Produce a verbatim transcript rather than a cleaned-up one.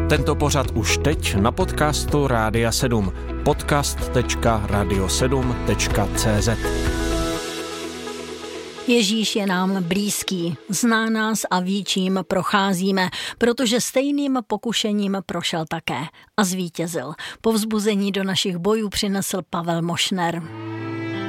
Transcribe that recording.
Tento pořad už teď na podcastu Rádia sedm. podcast tečka radio sedm tečka cé zet. Ježíš je nám blízký, zná nás a ví, čím procházíme, protože stejným pokušením prošel také a zvítězil. Povzbuzení do našich bojů přinesl Pavel Mošner.